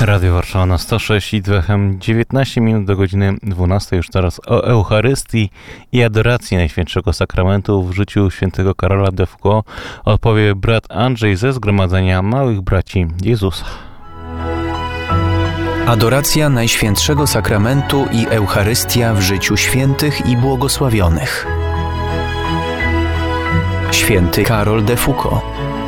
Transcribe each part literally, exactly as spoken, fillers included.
Radio Warszawa na sto sześć i Echem, dziewiętnaście minut do godziny dwunastej. Już teraz o Eucharystii i adoracji Najświętszego Sakramentu w życiu świętego Karola de Foucauld opowie brat Andrzej ze Zgromadzenia Małych Braci Jezusa. Adoracja Najświętszego Sakramentu i Eucharystia w życiu świętych i błogosławionych. Święty Karol de Foucauld.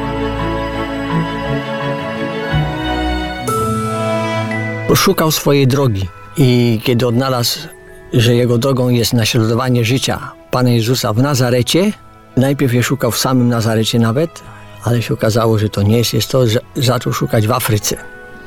Poszukał swojej drogi i kiedy odnalazł, że jego drogą jest naśladowanie życia Pana Jezusa w Nazarecie, najpierw je szukał w samym Nazarecie nawet, ale się okazało, że to nie jest, jest to, że zaczął szukać w Afryce.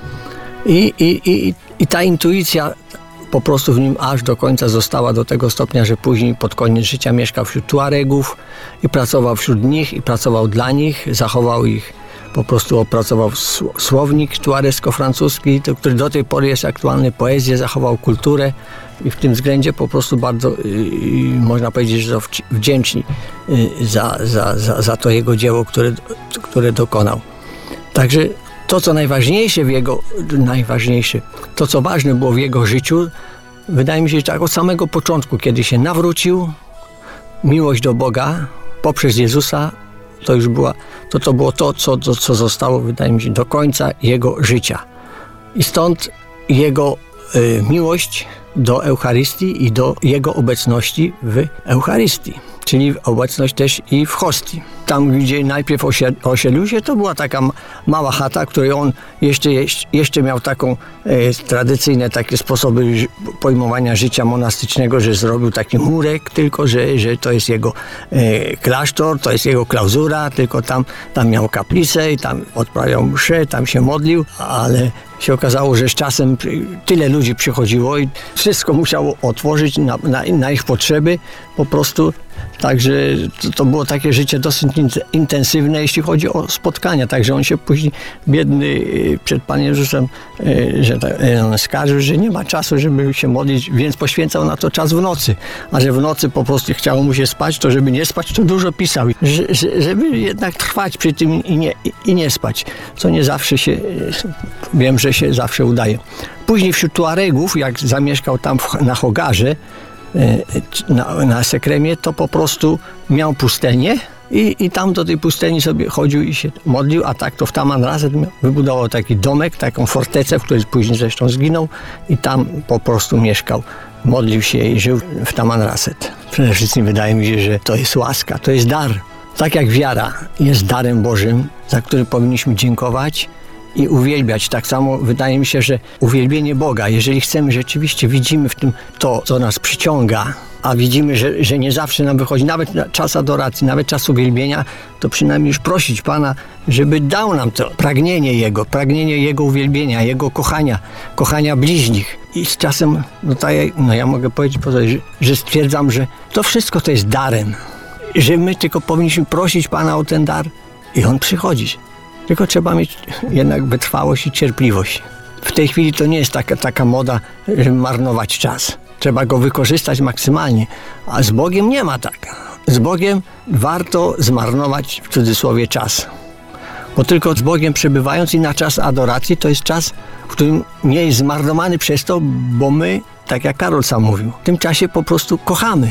I, i, i, i ta intuicja po prostu w nim aż do końca została do tego stopnia, że później pod koniec życia mieszkał wśród Tuaregów i pracował wśród nich i pracował dla nich, zachował ich, po prostu opracował słownik tuaresko-francuski, który do tej pory jest aktualny, poezję, zachował kulturę i w tym względzie po prostu bardzo, yy, można powiedzieć, że wdzięczni yy, za, za, za, za to jego dzieło, które, które dokonał. Także to, co najważniejsze w jego, najważniejsze, to, co ważne było w jego życiu, wydaje mi się, że tak od samego początku, kiedy się nawrócił, miłość do Boga poprzez Jezusa, to już była, to, to było to, co, to, co zostało, wydaje mi się, do końca jego życia. I stąd jego y, miłość do Eucharystii i do jego obecności w Eucharystii, czyli obecność też i w hostii. Tam, gdzie najpierw osiedlił się, to była taka mała chata, której on jeszcze, jeszcze miał taką e, tradycyjne takie sposoby pojmowania życia monastycznego, że zrobił taki murek, tylko że, że to jest jego e, klasztor, to jest jego klauzura, tylko tam, tam miał kaplicę i tam odprawiał mszę, tam się modlił, ale się okazało, że z czasem tyle ludzi przychodziło i wszystko musiało otworzyć na, na, na ich potrzeby po prostu. Także to, to było takie życie dosyć intensywne, jeśli chodzi o spotkania. Także on się później, biedny, przed Panem Jezusem, że tak, on skarżył, że nie ma czasu, żeby się modlić, więc poświęcał na to czas w nocy. A że w nocy po prostu chciało mu się spać, to żeby nie spać, to dużo pisał. Że, że, żeby jednak trwać przy tym i nie, i nie spać, co nie zawsze się, wiem, że się zawsze udaje. Później wśród Tuaregów, jak zamieszkał tam w, na Hogarze, Na, na Sekremie, to po prostu miał pustynię i, i tam do tej pustyni sobie chodził i się modlił, a tak to w Tamanrasset wybudował taki domek, taką fortecę, w której później zresztą zginął i tam po prostu mieszkał, modlił się i żył w Tamanrasset. Przede wszystkim wydaje mi się, że to jest łaska, to jest dar. Tak jak wiara jest darem Bożym, za który powinniśmy dziękować i uwielbiać. Tak samo wydaje mi się, że uwielbienie Boga, jeżeli chcemy, rzeczywiście widzimy w tym to, co nas przyciąga, a widzimy, że, że nie zawsze nam wychodzi, nawet czas adoracji, nawet czas uwielbienia, to przynajmniej już prosić Pana, żeby dał nam to pragnienie Jego, pragnienie Jego uwielbienia, Jego kochania, kochania bliźnich. I z czasem, no, tak, no ja mogę powiedzieć, że, że stwierdzam, że to wszystko to jest darem, że my tylko powinniśmy prosić Pana o ten dar i On przychodzi. Tylko trzeba mieć jednak wytrwałość i cierpliwość. W tej chwili to nie jest taka, taka moda, żeby marnować czas. Trzeba go wykorzystać maksymalnie. A z Bogiem nie ma tak. Z Bogiem warto zmarnować w cudzysłowie czas. Bo tylko z Bogiem przebywając i na czas adoracji, to jest czas, w którym nie jest zmarnowany przez to, bo my, tak jak Karol sam mówił, w tym czasie po prostu kochamy.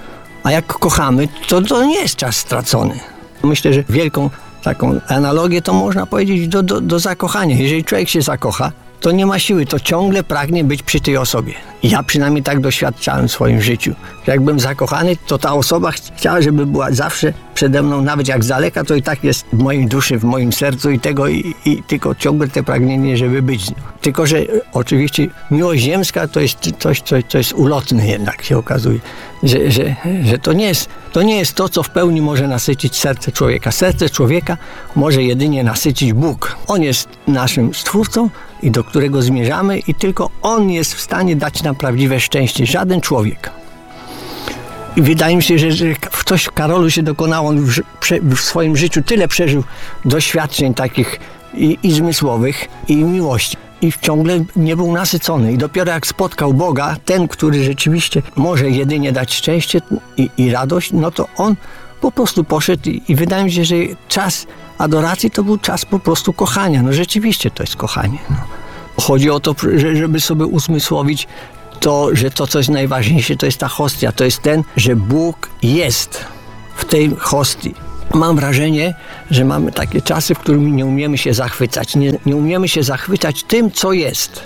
A jak kochamy, to to nie jest czas stracony. Myślę, że wielką taką analogię to można powiedzieć do, do, do zakochania. Jeżeli człowiek się zakocha, to nie ma siły, to ciągle pragnie być przy tej osobie. I ja przynajmniej tak doświadczałem w swoim życiu, że jak byłem zakochany, to ta osoba chciała, żeby była zawsze przede mną, nawet jak z daleka, to i tak jest w mojej duszy, w moim sercu i tego, i, i tylko ciągle te pragnienie, żeby być. Tylko, że oczywiście miłość ziemska to jest coś, co, co jest ulotne jednak, się okazuje, że, że, że to, nie jest, to nie jest to, co w pełni może nasycić serce człowieka. Serce człowieka może jedynie nasycić Bóg. On jest naszym Stwórcą i do którego zmierzamy i tylko On jest w stanie dać nam prawdziwe szczęście. Żaden człowiek. I wydaje mi się, że, że coś w Karolu się dokonało. On w, w swoim życiu tyle przeżył doświadczeń takich i, i zmysłowych, i miłości. I ciągle nie był nasycony. I dopiero jak spotkał Boga, ten, który rzeczywiście może jedynie dać szczęście i, i radość, no to on po prostu poszedł i, i wydaje mi się, że czas adoracji to był czas po prostu kochania. No rzeczywiście to jest kochanie. No. Chodzi o to, że- żeby sobie uzmysłowić to, że to, co jest najważniejsze, to jest ta hostia. To jest ten, że Bóg jest w tej hostii. Mam wrażenie, że mamy takie czasy, w których nie umiemy się zachwycać. Nie, nie umiemy się zachwycać tym, co jest.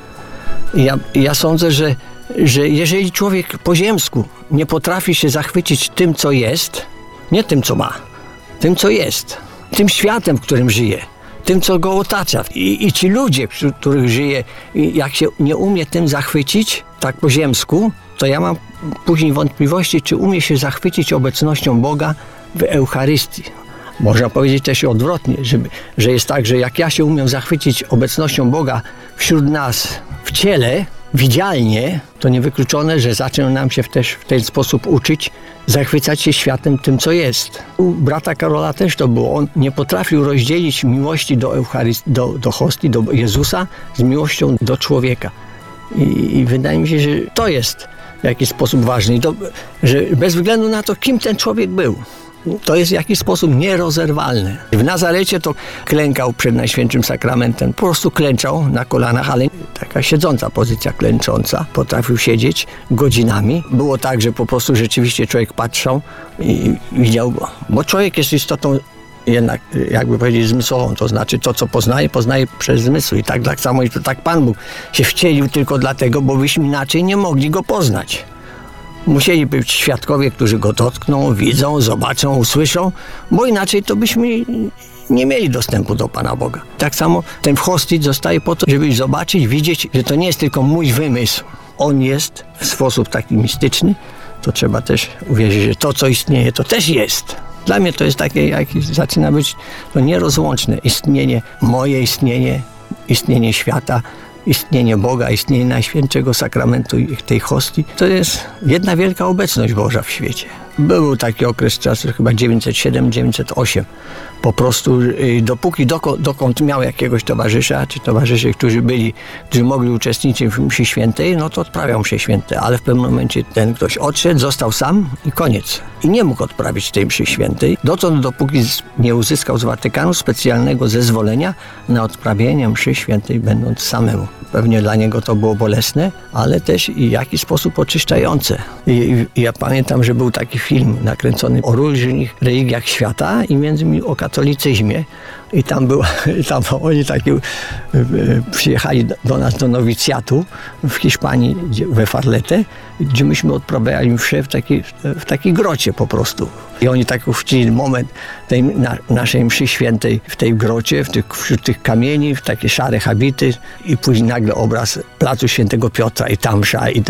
Ja, ja sądzę, że, że jeżeli człowiek po ziemsku nie potrafi się zachwycić tym, co jest, nie tym, co ma, tym, co jest, tym światem, w którym żyje, tym, co go otacza. I, i ci ludzie, wśród których żyje, jak się nie umie tym zachwycić, tak po ziemsku, to ja mam później wątpliwości, czy umie się zachwycić obecnością Boga w Eucharystii. Można powiedzieć też odwrotnie, żeby, że jest tak, że jak ja się umiem zachwycić obecnością Boga wśród nas w ciele, widzialnie, to niewykluczone, że zaczną nam się też w ten sposób uczyć zachwycać się światem tym, co jest. U brata Karola też to było. On nie potrafił rozdzielić miłości do Eucharystii, do, do hostii, do Jezusa z miłością do człowieka. I, i wydaje mi się, że to jest w jakiś sposób ważne. I to, że bez względu na to, kim ten człowiek był, to jest w jakiś sposób nierozerwalne. W Nazarecie to klękał przed Najświętszym Sakramentem. Po prostu klęczał na kolanach, ale taka siedząca pozycja, klęcząca. Potrafił siedzieć godzinami. Było tak, że po prostu rzeczywiście człowiek patrzył i widział go. Bo człowiek jest istotą jednak, jakby powiedzieć, zmysłową. To znaczy to, co poznaje, poznaje przez zmysły. I tak, tak samo i to tak Pan Bóg się wcielił tylko dlatego, bo byśmy inaczej nie mogli go poznać. Musieli być świadkowie, którzy go dotkną, widzą, zobaczą, usłyszą, bo inaczej to byśmy nie mieli dostępu do Pana Boga. Tak samo ten hostii zostaje po to, żeby zobaczyć, widzieć, że to nie jest tylko mój wymysł. On jest w sposób taki mistyczny, to trzeba też uwierzyć, że to, co istnieje, to też jest. Dla mnie to jest takie, jak zaczyna być to nierozłączne istnienie, moje istnienie, istnienie świata, istnienie Boga, istnienie Najświętszego Sakramentu i tej hostii. To jest jedna wielka obecność Boża w świecie. Był taki okres czasu, chyba dziewięćset siedem dziewięćset osiem. Po prostu y, dopóki doko, dokąd miał jakiegoś towarzysza, czy towarzyszy, którzy byli, którzy mogli uczestniczyć w mszy świętej, no to odprawiał mszy święte, ale w pewnym momencie ten ktoś odszedł, został sam i koniec. I nie mógł odprawić tej mszy świętej, dotąd dopóki nie uzyskał z Watykanu specjalnego zezwolenia na odprawienie mszy świętej, będąc samemu. Pewnie dla niego to było bolesne, ale też i w jakiś sposób oczyszczające. I, i ja pamiętam, że był taki film nakręcony o różnych religiach świata i między innymi o katolicyzmie. I tam był, tam oni taki, przyjechali do nas do nowicjatu w Hiszpanii, we Farlete, gdzie myśmy odprawiali mszę w takiej, w takiej grocie po prostu. I oni tak uczcili moment tej na, naszej mszy świętej w tej grocie, w tych, wśród tych kamieni, w takie szare habity i później nagle obraz placu Świętego Piotra i tam msza. I te,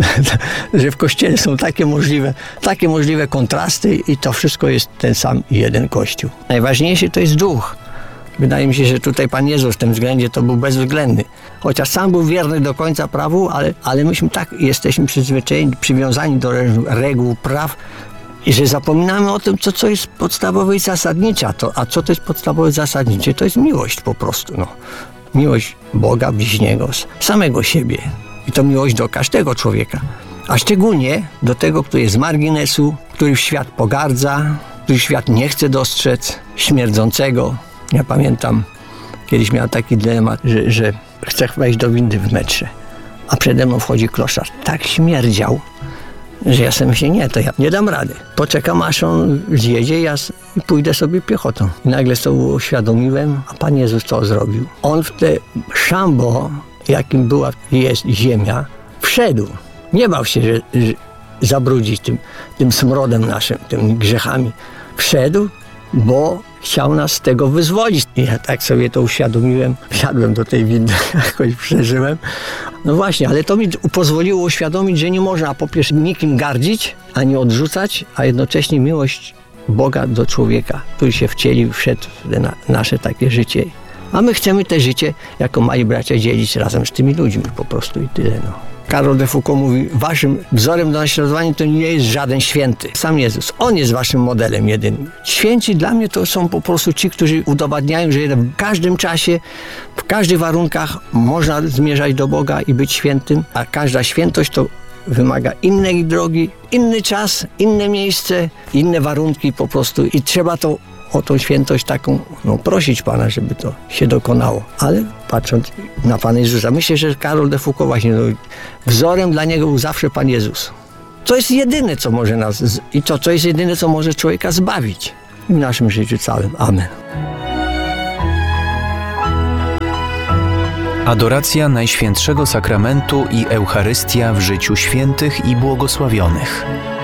że w kościele są takie możliwe, takie możliwe kontrasty i to wszystko jest ten sam jeden kościół. Najważniejszy to jest duch. Wydaje mi się, że tutaj Pan Jezus w tym względzie to był bezwzględny. Chociaż sam był wierny do końca prawu, ale, ale myśmy tak jesteśmy przyzwyczajeni, przywiązani do reguł praw, i że zapominamy o tym, co, co jest podstawowe i zasadnicze. A, to, a co to jest podstawowe i zasadnicze? To jest miłość po prostu. No. Miłość Boga, bliźniego, samego siebie. I to miłość do każdego człowieka. A szczególnie do tego, który jest z marginesu, który świat pogardza, który świat nie chce dostrzec, śmierdzącego. Ja pamiętam, kiedyś miałem taki dylemat, że, że chcę wejść do windy w metrze, a przede mną wchodzi kloszarz. Tak śmierdział, że ja sobie myślę, nie, to ja nie dam rady. Poczekam, aż on zjedzie ja i pójdę sobie piechotą. I nagle sobie uświadomiłem, a Pan Jezus to zrobił. On w te szambo, jakim była jest ziemia, wszedł. Nie bał się, że, że zabrudzić tym, tym smrodem naszym, tymi grzechami. Wszedł, bo chciał nas z tego wyzwolić. I ja tak sobie to uświadomiłem. Wsiadłem do tej windy, jakoś przeżyłem. No właśnie, ale to mi pozwoliło uświadomić, że nie można po pierwsze nikim gardzić, ani odrzucać, a jednocześnie miłość Boga do człowieka, który się wcielił, wszedł w na, nasze takie życie. A my chcemy te życie, jako mali bracia, dzielić razem z tymi ludźmi po prostu i tyle, no. Karol de Foucault mówi, waszym wzorem do naśladowania to nie jest żaden święty. Sam Jezus. On jest waszym modelem jedynym. Święci dla mnie to są po prostu ci, którzy udowadniają, że w każdym czasie, w każdych warunkach można zmierzać do Boga i być świętym, a każda świętość to wymaga innej drogi, inny czas, inne miejsce, inne warunki po prostu i trzeba to o tą świętość taką, no prosić Pana, żeby to się dokonało. Ale patrząc na Pana Jezusa. Myślę, że Karol de Foucault właśnie, no, wzorem dla niego był zawsze Pan Jezus. To jest jedyne, co może nas, i to, to jest jedyne, co może człowieka zbawić w naszym życiu całym. Amen. Adoracja Najświętszego Sakramentu i Eucharystia w życiu świętych i błogosławionych.